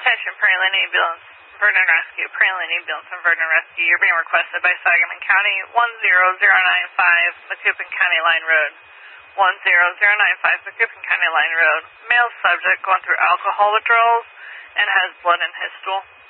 Attention, Praline Ambulance, Vernon Rescue. Praline Ambulance and Vernon Rescue. You're being requested by Sangamon County, 10095 Macoupin County Line Road. 10095 Macoupin County Line Road. Male subject going through alcohol withdrawals and has blood in his stool.